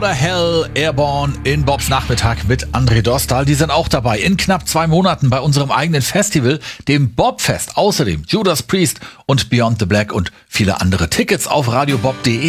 Hell Airborne in Bobs Nachmittag mit André Dostal. Die sind auch dabei in knapp 2 Monaten bei unserem eigenen Festival, dem Bobfest. Außerdem Judas Priest und Beyond the Black und viele andere Tickets auf radiobob.de.